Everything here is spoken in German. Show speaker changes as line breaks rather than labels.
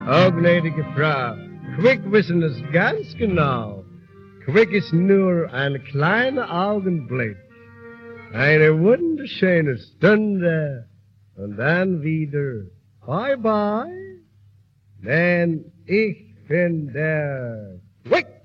Oh, gnädige Frau, Quick wissen es ganz genau. Quick ist nur ein kleiner Augenblick. Eine wunderschöne Stunde. Und dann wieder bye bye. Denn ich bin der Quick.